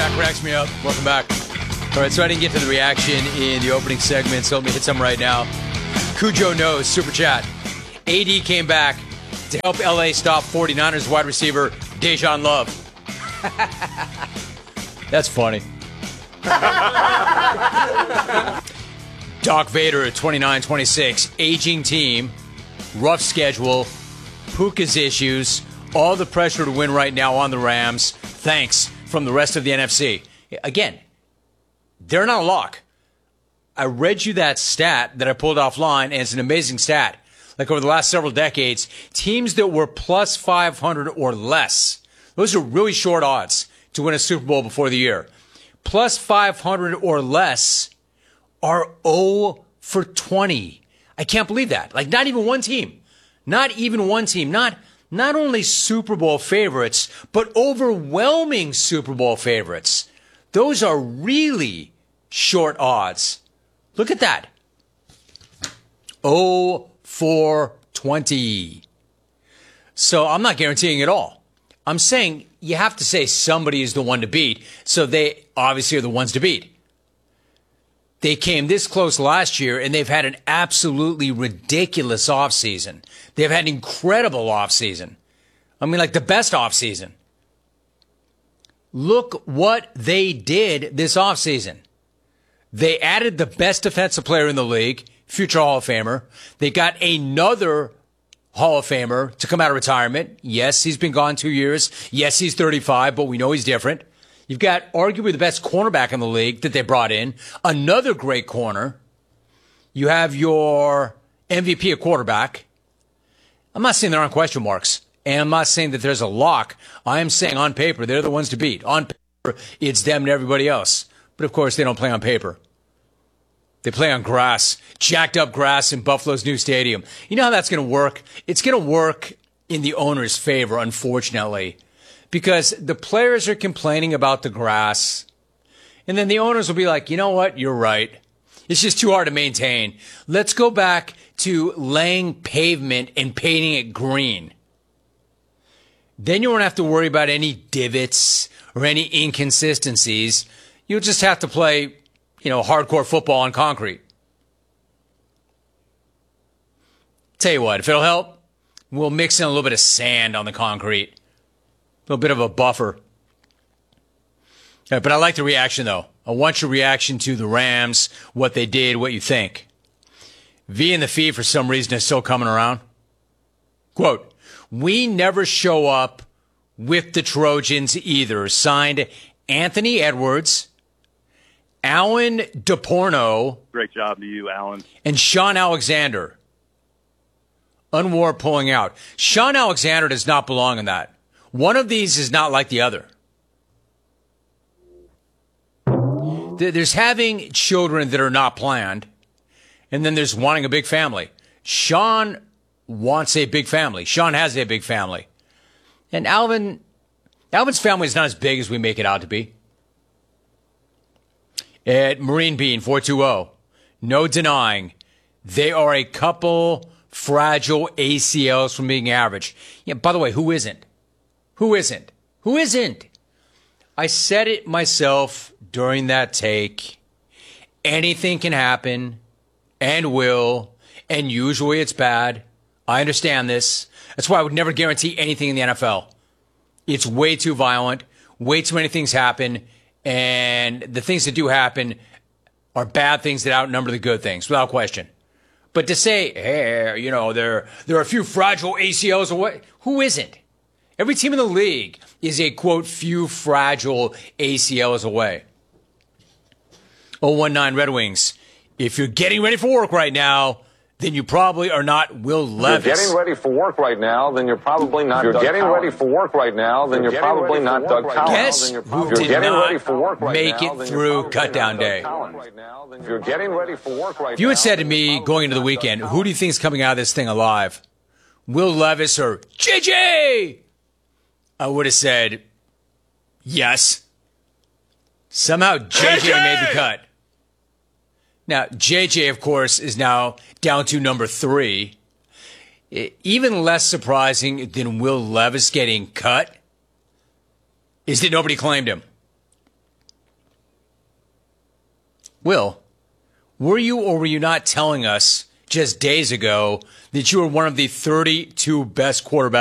Chat cracks me up. Welcome back. All right, so I didn't get to the reaction in the opening segment, so let me hit some right now. Cujo knows, super chat. AD came back to help LA stop 49ers wide receiver Dejan Love. That's funny. Doc Vader at 29-26. Aging team, rough schedule, Puka's issues, all the pressure to win right now on the Rams. Thanks from the rest of the NFC. Again, they're not a lock. I read you that stat that I pulled offline, and it's an amazing stat. Like over the last several decades, teams that were plus 500 or less, those are really short odds to win a Super Bowl before the year. Plus 500 or less are 0 for 20. I can't believe that. Like, not even one team. Not even one team. Not only Super Bowl favorites, but overwhelming Super Bowl favorites. Those are really short odds. Look at that. 0 for 20. So I'm not guaranteeing it all. I'm saying you have to say somebody is the one to beat. So they obviously are the ones to beat. They came this close last year, and they've had an absolutely ridiculous offseason. They've had an incredible offseason. I mean, like the best offseason. Look what they did this offseason. They added the best defensive player in the league, future Hall of Famer. They got another Hall of Famer to come out of retirement. Yes, he's been gone 2 years. Yes, he's 35, but we know he's different. You've got arguably the best cornerback in the league that they brought in. Another great corner. You have your MVP at quarterback. I'm not saying there aren't question marks. And I'm not saying that there's a lock. I am saying on paper, they're the ones to beat. On paper, it's them and everybody else. But of course, they don't play on paper. They play on grass, jacked up grass in Buffalo's new stadium. You know how that's going to work? It's going to work in the owner's favor, unfortunately, because the players are complaining about the grass. And then the owners will be like, you know what? You're right. It's just too hard to maintain. Let's go back to laying pavement and painting it green. Then you won't have to worry about any divots or any inconsistencies. You'll just have to play, hardcore football on concrete. Tell you what, if it'll help, we'll mix in a little bit of sand on the concrete. A little bit of a buffer. But I like the reaction, though. I want your reaction to the Rams, what they did, what you think. V in the feed, for some reason, is still coming around. Quote, we never show up with the Trojans either. Signed, Anthony Edwards, Alan DePorno. Great job to you, Alan. And Sean Alexander. Unwar pulling out. Sean Alexander does not belong in that. One of these is not like the other. There's having children that are not planned, and then there's wanting a big family. Sean wants a big family. Sean has a big family. And Alvin's family is not as big as we make it out to be. At Marine Bean 420, no denying they are a couple fragile ACLs from being average. Yeah, by the way, who isn't? Who isn't? Who isn't? I said it myself during that take. Anything can happen and will, and usually it's bad. I understand this. That's why I would never guarantee anything in the NFL. It's way too violent. Way too many things happen. And the things that do happen are bad things that outnumber the good things, without question. But to say, hey, there are a few fragile ACLs away. Who isn't? Every team in the league is a, quote, few fragile ACLs away. 019 Red Wings. If you're getting ready for work right now, then you probably are not Will Levis. If you're getting ready for work right now, then you're probably not Doug Collins. If you're getting ready for work right now, then you're probably not Doug Collins. Guess who did not make it through cutdown day? If you're getting ready for work right now, if you had said to me going into the weekend, who do you think is coming out of this thing alive? Will Levis or JJ? I would have said yes. Somehow JJ made the cut. Now, JJ, of course, is now down to number 3. Even less surprising than Will Levis getting cut is that nobody claimed him. Will, were you or were you not telling us just days ago that you were one of the 32 best quarterbacks